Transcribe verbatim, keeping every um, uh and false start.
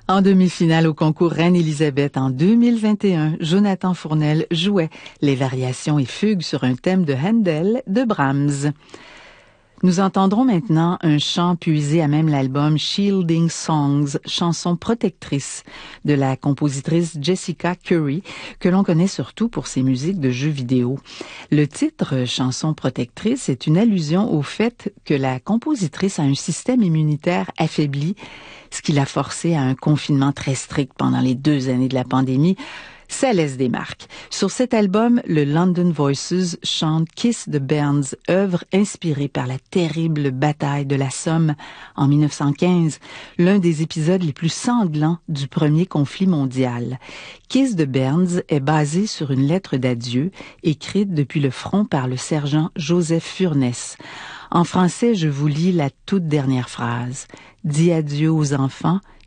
En demi-finale au concours Reine-Élisabeth en deux mille vingt et un, Jonathan Fournel jouait les variations et fugues sur un thème de Handel de Brahms. Nous entendrons maintenant un chant puisé à même l'album Shielding Songs, chanson protectrice de la compositrice Jessica Curry, que l'on connaît surtout pour ses musiques de jeux vidéo. Le titre chanson protectrice est une allusion au fait que la compositrice a un système immunitaire affaibli, ce qui l'a forcée à un confinement très strict pendant les deux années de la pandémie. Ça laisse des marques. Sur cet album, le London Voices chante Kiss the Burns, œuvre inspirée par la terrible bataille de la Somme en mille neuf cent quinze, l'un des épisodes les plus sanglants du premier conflit mondial. Kiss the Burns est basé sur une lettre d'adieu écrite depuis le front par le sergent Joseph Furness. En français, je vous lis la toute dernière phrase. « Dis adieu aux enfants,